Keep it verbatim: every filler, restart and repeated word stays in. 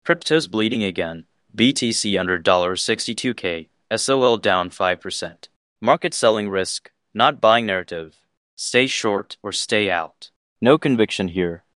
Crypto's bleeding again. B T C under sixty-two K. S O L down five percent. Market selling risk, not buying narrative. Stay short or stay out. No conviction here.